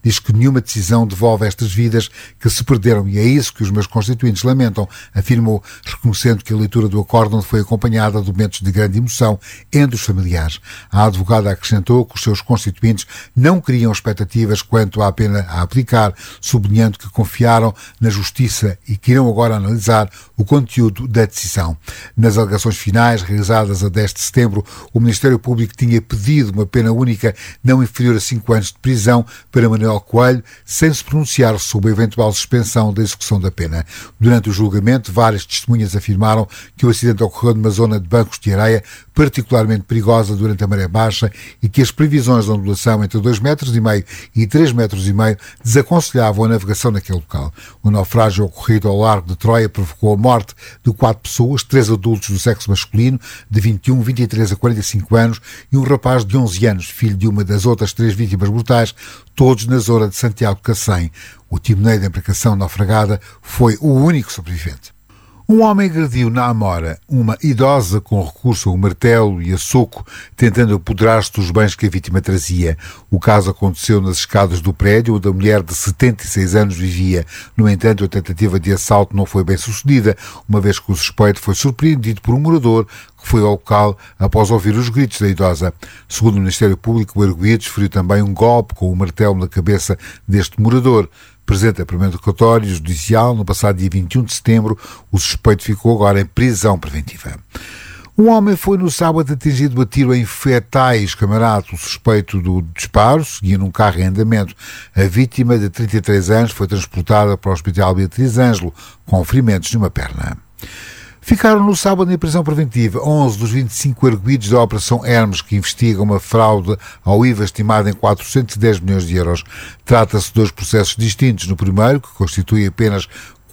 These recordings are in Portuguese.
diz que nenhuma decisão devolve estas vidas que se perderam e é isso que os meus constituintes lamentam, afirmou, reconhecendo que a leitura do acórdão foi acompanhada de momentos de grande emoção entre os familiares. A advogada acrescentou que os seus constituintes não criam expectativas quanto à pena a aplicar, sublinhando que confiaram na justiça e que irão agora analisar o conteúdo da decisão. Nas alegações finais, realizadas a 10 de setembro, o Ministério Público tinha pedido uma pena única não inferior a 5 anos de prisão para Manuel Coelho, sem se pronunciar sobre a eventual suspensão da execução da pena. Durante o julgamento, várias testemunhas afirmaram que o acidente ocorreu numa zona de bancos de areia particularmente perigosa durante a maré baixa e que as previsões de ondulação entre 2,5 metros e 3,5 metros desaconselhavam a navegação naquele local. O naufrágio ocorrido ao largo de Troia provocou a morte de 4 pessoas, 3 adultos do sexo masculino, de 21, 23 a 45 anos, e um rapaz de 11 anos, filho de uma das outras 3 vítimas mortais, todos na zona de Santiago de Cacém. O timoneiro da embarcação naufragada foi o único sobrevivente. Um homem agrediu na Amora uma idosa com recurso a um martelo e a soco, tentando apoderar-se dos bens que a vítima trazia. O caso aconteceu nas escadas do prédio onde a mulher de 76 anos vivia. No entanto, a tentativa de assalto não foi bem sucedida, uma vez que o suspeito foi surpreendido por um morador que foi ao local após ouvir os gritos da idosa. Segundo o Ministério Público, o arguido desferiu também um golpe com o martelo na cabeça deste morador. Presente a primeiro interrogatório judicial, no passado dia 21 de setembro, o suspeito ficou agora em prisão preventiva. Um homem foi no sábado atingido a tiro em Fetais, Camarato. O suspeito do disparo seguia num carro em andamento. A vítima, de 33 anos, foi transportada para o Hospital Beatriz Ângelo, com ferimentos numa perna. Ficaram no sábado em prisão preventiva 11 dos 25 arguidos da Operação Hermes, que investiga uma fraude ao IVA estimada em 410 milhões de euros. Trata-se de 2 processos distintos. No primeiro, que constitui apenas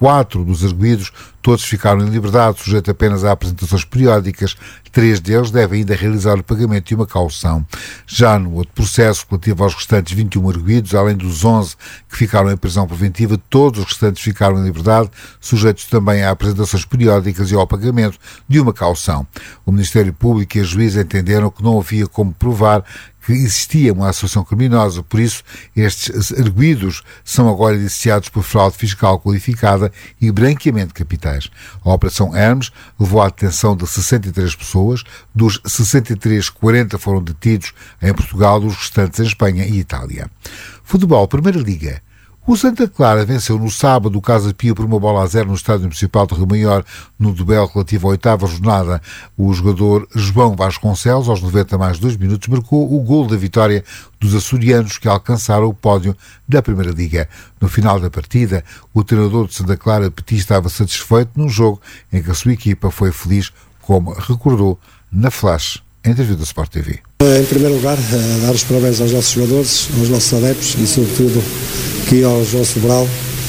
4 dos arguidos, todos ficaram em liberdade, sujeitos apenas a apresentações periódicas. 3 deles devem ainda realizar o pagamento de uma caução. Já no outro processo, relativo aos restantes 21 arguidos, além dos 11 que ficaram em prisão preventiva, todos os restantes ficaram em liberdade, sujeitos também a apresentações periódicas e ao pagamento de uma caução. O Ministério Público e a juíza entenderam que não havia como provar que existia uma associação criminosa, por isso estes arguidos são agora indiciados por fraude fiscal qualificada e branqueamento de capitais. A Operação Hermes levou à detenção de 63 pessoas, dos 63, 40 foram detidos em Portugal, os restantes em Espanha e Itália. Futebol, Primeira Liga. O Santa Clara venceu no sábado o Casa Pia por 1-0 no Estádio Municipal de Rio Maior, no duelo relativo à 8ª jornada. O jogador João Vasconcelos, aos 90 mais 2 minutos, marcou o golo da vitória dos açorianos que alcançaram o pódio da Primeira Liga. No final da partida, o treinador de Santa Clara, Petit, estava satisfeito num jogo em que a sua equipa foi feliz, como recordou na Flash, entrevista da Sport TV. Em primeiro lugar, dar os parabéns aos nossos jogadores, aos nossos adeptos e, sobretudo, aqui ao João Sobral,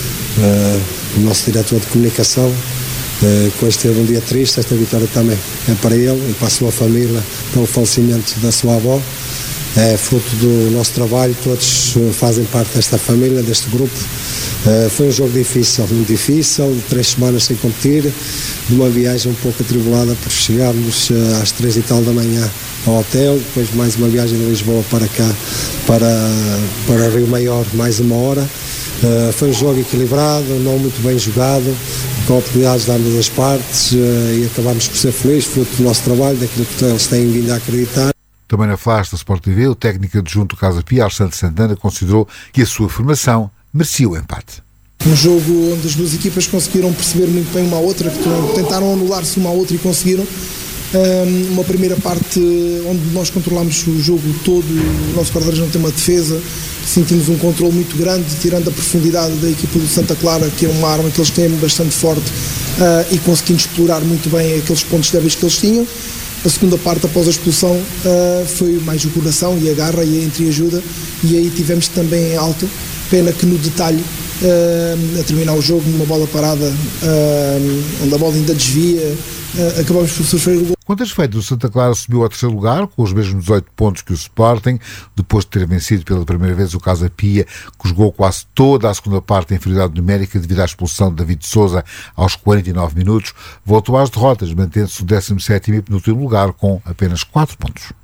o nosso diretor de comunicação, que hoje teve um dia triste. Esta vitória também é para ele e para a sua família, pelo falecimento da sua avó. É fruto do nosso trabalho, todos fazem parte desta família, deste grupo. Foi um jogo difícil, muito difícil, de 3 semanas sem competir, de uma viagem um pouco atribulada por chegarmos às 3 e tal da manhã ao hotel, depois mais uma viagem de Lisboa para cá, para Rio Maior, mais 1 hora. Foi um jogo equilibrado, não muito bem jogado, com oportunidades de ambas as partes, e acabámos por ser felizes, fruto do nosso trabalho, daquilo que eles têm vindo a acreditar. Também na Flash da Sport TV, o técnico adjunto do Casa Pia, Alexandre Santana, considerou que a sua formação merecia o empate. Um jogo onde as duas equipas conseguiram perceber muito bem uma à outra, que tentaram anular-se uma à outra e conseguiram. Uma primeira parte onde nós controlámos o jogo todo, o nosso guarda-redes não tem uma defesa, sentimos um controle muito grande, tirando a profundidade da equipa do Santa Clara, que é uma arma que eles têm bastante forte, e conseguindo explorar muito bem aqueles pontos débeis que eles tinham. A segunda parte, após a expulsão, foi mais o coração e a garra e a entreajuda, e aí tivemos também em alta. Pena que no detalhe, a terminar o jogo, numa bola parada, onde a bola ainda desvia, acabamos por sofrer o gol. Quanto a efeito, o Santa Clara subiu ao 3º lugar, com os mesmos 18 pontos que o Sporting, depois de ter vencido pela primeira vez o Casa Pia, que jogou quase toda a segunda parte em inferioridade numérica devido à expulsão de David Sousa aos 49 minutos, voltou às derrotas, mantendo-se o 17º e penúltimo lugar com apenas 4 pontos.